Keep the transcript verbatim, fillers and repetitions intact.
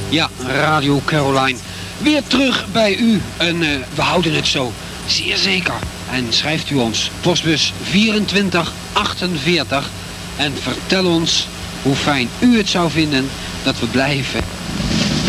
Ja, Radio Caroline. Weer terug bij u. En uh, we houden het zo. Zeer zeker. En schrijft u ons. Postbus vierentwintig achtenveertig. En vertel ons hoe fijn u het zou vinden dat we blijven